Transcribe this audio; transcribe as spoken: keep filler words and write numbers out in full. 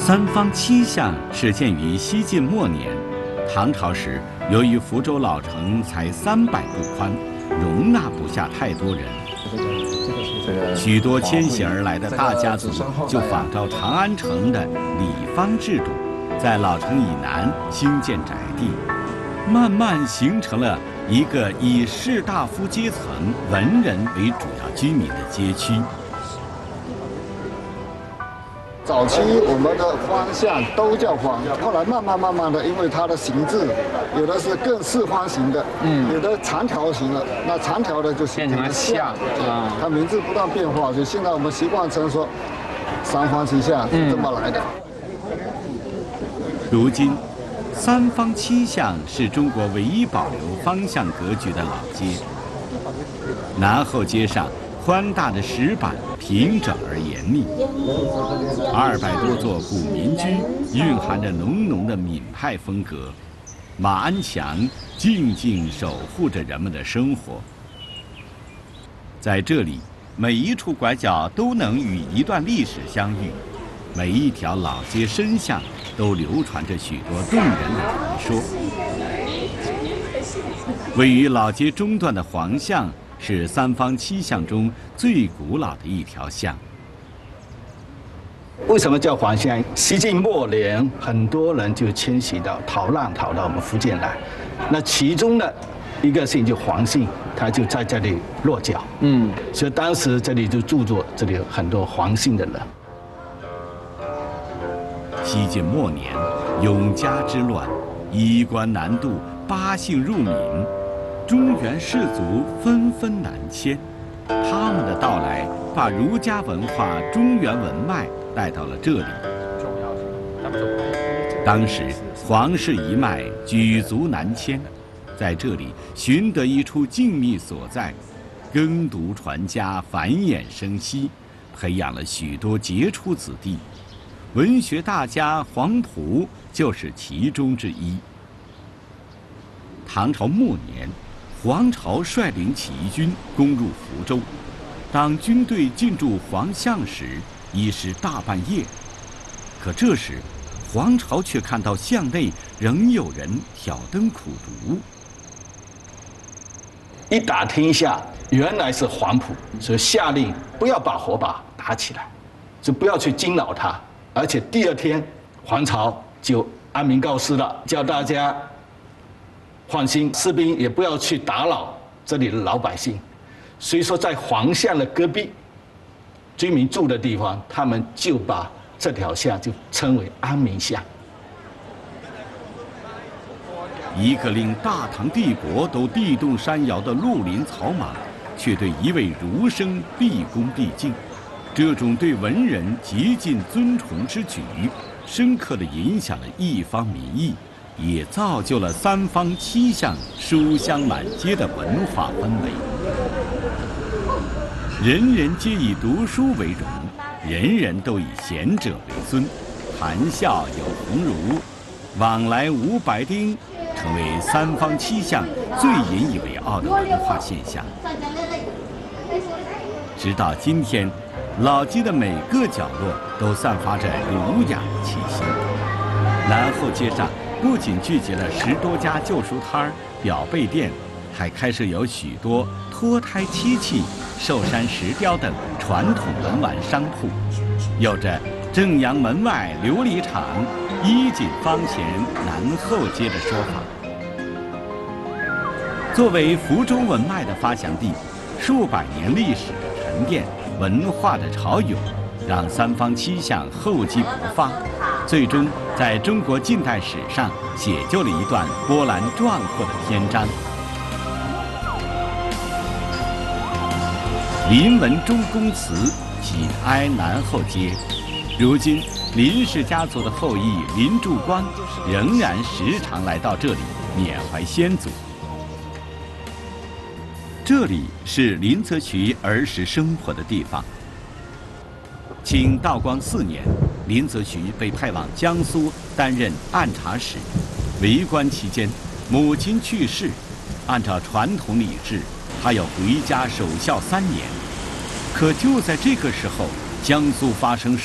三坊七巷始建于西晋末年，唐朝时，由于福州老城才三百步宽，容纳不下太多人，许多迁徙而来的大家族就仿照长安城的里坊制度，在老城以南兴建宅地，慢慢形成了一个以士大夫阶层、文人为主要居民的街区。 早期我们的方向都叫方，后来慢慢慢慢的，因为它的形制，有的是更四方形的，嗯，有的长条形的，那长条的就变成了巷啊，它名字不断变化，所以现在我们习惯称说三坊七巷是这么来的。 如今，三坊七巷是中国唯一保留方向格局的老街。南后街上宽大的石板平整而严密，二百多座古民居蕴含着浓浓的闽派风格。马鞍墙静静守护着人们的生活。在这里，每一处拐角都能与一段历史相遇，每一条老街深巷都流传着许多动人的传说。位于老街中段的黄巷是三坊七巷中最古老的一条巷。 为什么叫黄巷？西晋末年，很多人就迁徙到逃难，逃到我们福建来。那其中的一个姓就黄姓，他就在这里落脚。嗯，所以当时这里就住着这里有很多黄姓的人。 西晋末年，永嘉之乱，衣冠南渡，八姓入闽。中原士族纷纷南迁，他们的到来把儒家文化、中原文脉带到了这里。当时黄氏一脉举族南迁，在这里寻得一处静谧所在，耕读传家，繁衍生息，培养了许多杰出子弟。文学大家黄埔就是其中之一。唐朝末年，黄巢率领起义军攻入福州，当军队进驻黄巷时，已是大半夜。可这时，黄巢却看到巷内仍有人挑灯苦读。 一打听一下，原来是黄埔，所以下令不要把火把打起来，就不要去惊扰他。而且第二天，黄巢就安民告示了，叫大家放心，士兵也不要去打扰这里的老百姓。所以说，在黄巷的隔壁，居民住的地方，他们就把这条巷就称为安民巷。 一个令大唐帝国都地动山摇的绿林草莽，却对一位儒生毕恭毕敬。这种对文人极尽尊崇之举，深刻地影响了一方民意，也造就了三坊七巷书香满街的文化氛围。人人皆以读书为荣，人人都以贤者为尊，谈笑有鸿儒，往来无白丁，成为三坊七巷最引以为傲的文化现象。直到今天，老街的每个角落都散发着儒雅的气息。南后街上不仅聚集了十多家旧书摊儿、表背店，还开设有许多脱胎漆器、寿山石雕等传统文玩商铺，有着正阳门外琉璃厂、衣锦坊前南后街的说法。作为福州文脉的发祥地，数百年历史的沉淀、文化的潮涌，让三坊七巷厚积薄发，最终在中国近代史上写就了一段波澜壮阔的篇章。林文忠公祠紧挨南后街，如今林氏家族的后裔林柱光仍然时常来到这里缅怀先祖。这里是林则徐儿时生活的地方。清道光四年，林则徐被派往江苏担任按察使。为官期间，母亲去世，按照传统礼制，他要回家守孝三年。可就在这个时候，江苏发生